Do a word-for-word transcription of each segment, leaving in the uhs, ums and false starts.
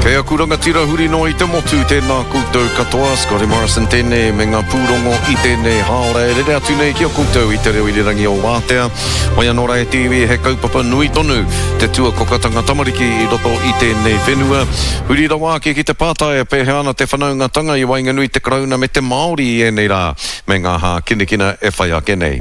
Pea kuranga tira huri no I te motu tēnā koutou katoa, Scotty Morrison tēnei me ngā pūrongo I tēnei haora e rere atu nei ki o koutou I te reo I re rangi o Wātea. Mai anō rai T V he kaupapa nui tonu, te tua kokatanga tamariki I roto I tēnei whenua. Huri rawa ki ki te pātaia pehe ana te whanaungatanga I wainganui te krauna me te Māori I enei rā, me ngā hā kinekina e whai ake nei.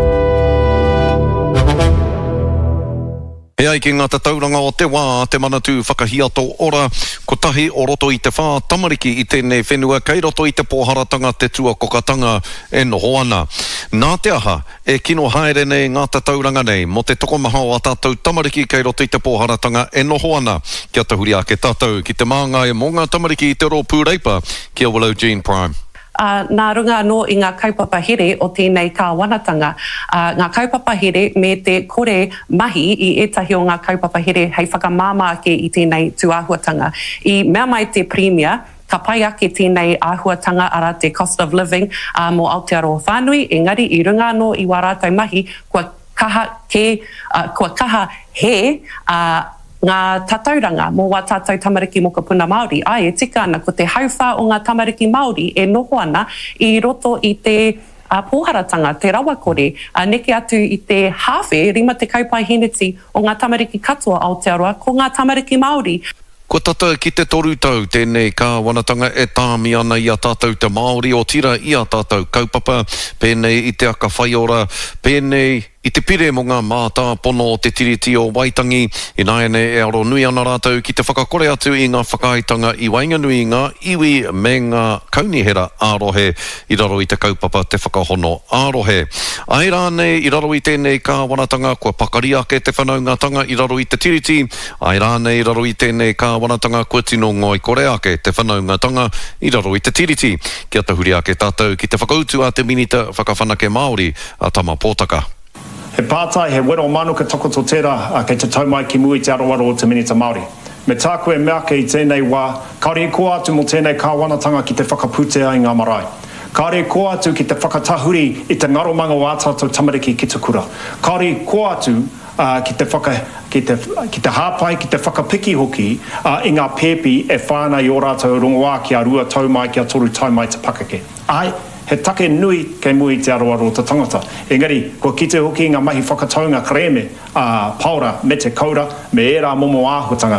He ai ki ngā tauranga o te wā, te manatu whakahiato ora, ko tahi o roto I te whā tamariki I tēnei whenua, kei roto I te pōharatanga te tua kokatanga e noho ana. Nā te aha, e kino haere nei ngā tauranga nei, mo te tokomaha o a tātou tamariki kei roto I te pōharatanga e noho ana. Kia tahuri ake tātou, ki te māngai mō ngā tamariki I te ro pūreipa, kia Willow Jean Prime. Uh, nā runga anō I ngā kaupapa here o tēnei kāwanatanga. Uh, ngā kaupapa here me te kore mahi I etahi o ngā kaupapa here hei whakamāma ake I tēnei tuāhuatanga. I mea mai te premia, ka pai ake tēnei āhuatanga ara te cost of living uh, mō Aotearoa Whānui, engari I runga anō I wā rātou mahi, kua kaha, ke, uh, kua kaha he uh, ngā tatauranga mō wā tātou tamariki mō ka puna Māori. Ai, e tika ana, ko te hauwha o ngā tamariki Māori e noho ana I roto I te uh, pōharatanga, te rawakore, uh, neke atu I te hawhe, rima te kaupai heneti o ngā tamariki katoa Aotearoa, ko ngā tamariki Māori. Ko tata ki te toru tau, tēnei kāwanatanga e tāmi ana I a tātou te Māori o tira I a tātou kaupapa, pēnei I te aka whaiora, pēnei I te pire mo ngā mātā pono o te tiriti o Waitangi, I nāiene e aro nui ana rātou ki te whakakore atu I ngā whakaitanga I Wainganui ngā iwi me ngā kaunihera ārohe I raro I te kaupapa te whakahono ārohe. Ai rānei I raro I tēnei kāwanatanga, kua pakari ake te whanaungatanga I raro I te tiriti, ai rānei I raro I tēnei kāwanatanga, kua tino ngoi kore ake te whanaungatanga I raro I te tiriti. Kia tahuri ake tātou ki te whakautu a te minita whakawhanake Māori a Tama Pōtaka. He pātai, he wero manu ka toko tō tērā a kei te taumai ki mui te arawaro o te minita Māori. Me tāku e mea kei tēnei wā, kaore ko atu mo tēnei kāwanatanga ki te whakaputea I ngā marae. Kaore ko atu ki te whakatahuri I te ngaromanga o a tātou tamariki ki te kura. Kaore ko atu uh, ki, te whaka, ki, te, ki te hāpai, ki te whakapiki hoki uh, I ngā pēpi e whānei o rātou rongoā ki a rua taumai ki a toru taumai te pakake. Ai, he take nui kei mui te aroaro te tangata. Engari, ko kite hoki ngā mahi whakataunga kreme, uh, paura, me te kaura, me era momo āhutanga.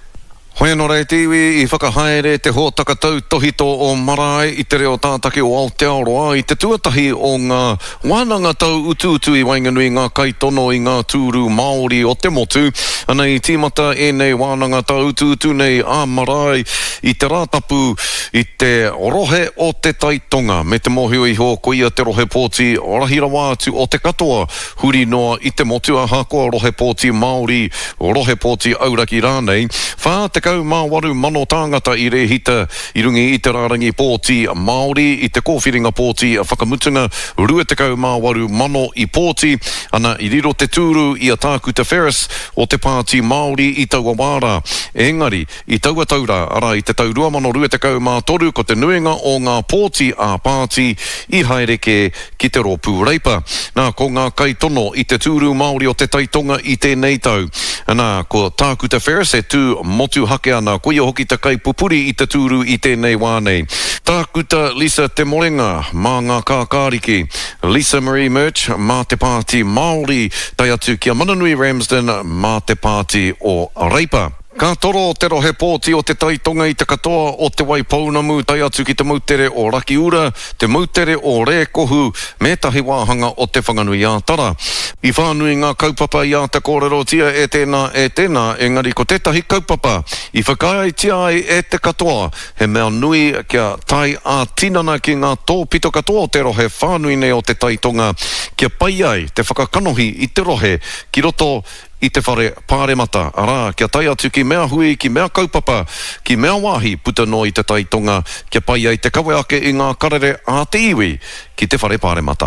Hoi anō rei tiwi I whakahaere te hōtaka tau tohito o marae I te reo tātaki o Aotearoa I te tuatahi o ngā wānanga tau utu utu I Wainganui ngā kaitono I ngā tūru Māori o te motu. Ana I tīmata e nei wānanga tau utu utu nei a marae I te rātapu I te rohe o te taitonga me te mohio I ho ko ia te rohe pōti o rahirawa atu o te katoa huri noa I te motu a hakoa rohe pōti Māori o rohe pōti auraki rānei. Whā te kau mā waru mano tāngata I rehita I rungi I te rārangi pōti Māori I te kōwhiringa pōti whakamutunga rua te kau mā waru mano I pōti ana I riro te tūru I a tāku te Ferris o te pāti Māori I taua wāra. Engari I taua taura ara I te tau rua mano rua te kau mā toru ko te nuinga o ngā pōti a pāti I haereke ki te ropu reipa. Nā ko ngā kaitono I te tūru Māori o te taitonga I tēnei tau. Nā ko tāku te Ferris e tū motu hake ana, ko ia hoki te kai pupuri I te tūru I tēnei wānei. Tākuta Lisa te morenga, mā ngā kākāriki. Lisa Marie Murch, mā te pāti Māori, tai atu kia Mananui Ramsden, mā te pāti o Reipa. Ka toro te rohe pōti o te taitonga I te katoa o te Waipounamu tai atu ki te mautere o Rakiura, te mautere o Rekohu, me tahi wāhanga o te whanganui ātara. I whānui ngā kaupapa I a te kōrerotia e tēnā e tēnā, engari ko tētahi kaupapa, I whakaitia ai e te katoa, he mea nui kia tai a tinana ki ngā tōpito katoa o te rohe whānui nei o te taitonga, kia pai ai te whakakanohi I te rohe, ki roto I te whare pāremata, arā, kia tai atu ki mea hui, ki mea kaupapa, ki mea wāhi puta no I te taitonga, kia pai ai te kawe ake I ngā karere a te iwi ki te whare pāremata.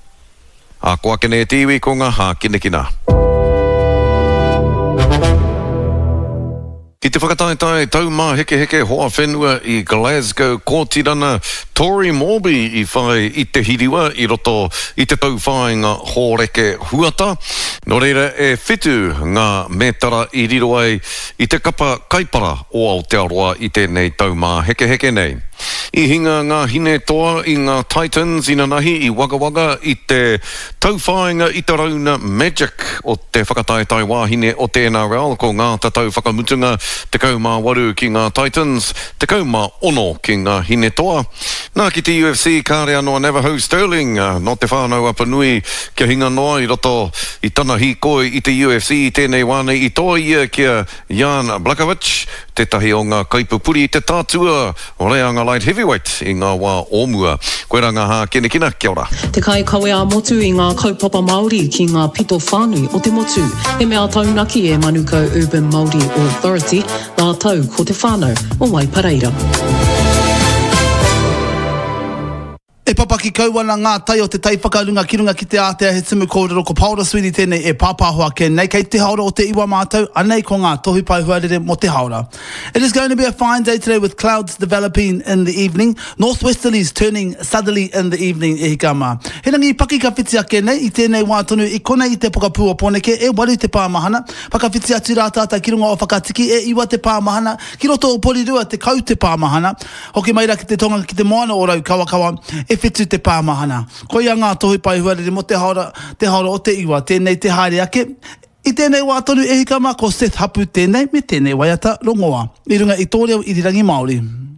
A koa kene te iwi ko ngā hā kinekina. Ki te whakataetai tau mā heke heke hoa whenua I Glasgow ko tirana Tori Morby I whai I te hiriwa I roto I te tau whainga hōreke huata. No reira e whitu ngā mētara I riro ai I te kapa kaipara o Aotearoa I tēnei tau mā heke heke nei. I hinga ngā hine toa I ngā Titans ina nahi I Waka Waka I te tauwhainga I te rauna Magic o te whakataetai wāhine o te N R L ko ngā tatau whakamutunga te kaumā waru ki ngā Titans, te kaumā ono ki ngā hine toa. Nā ki te U F C kāre anoa Navajo Sterling, uh, no te whānau apa nui kia hinga noa I roto I tana hikoi I te U F C I tēnei wāne I toa ia kia Jan Blachowicz, te tahi o ngā kaipupuri I te tātua o rea ngā light heavyweight I ngā wā ōmua. Koe ranga hā kene kina, kia ora. Te kai kawe a motu I ngā kaupapa Māori ki ngā pito whānui o te motu. He mea taunaki e Manuka Urban Māori Authority, nā tau ko te whānau o Waipareira. E papaki kauana ngā tai o te tai whakarunga ki runga ki te Aotea he timu kōrero ko Paula Sweeney tēnei e pāpāhua ke nei kei te haora o te iwa mātou anei ko ngā tohu pai huarere mo te haora. It is going to be a fine day today with clouds developing in the evening, northwesterlies turning southerly in the evening e hika mā. He rangi paki ka whiti ake nei I tēnei wā tonu I kona I te pokapū o Poneke e waru te pāmahana, whakawhiti atu rā tātai ki runga o whakatiki e iwa te pāmahana, ki roto o Porirua te kau te pāmahana, hoki maira ki te tonga ki te moana o rau kawakawa, e whitu te pāmahana. Ko ia ngā tohu pai huarere mo te haora, te haora o te iwa, tēnei te haere ake. I tēnei wā tonu e hika mā ko Seth Hapu tēnei, me tēnei waiata rongoa. I runga I tōreo I rirangi Māori.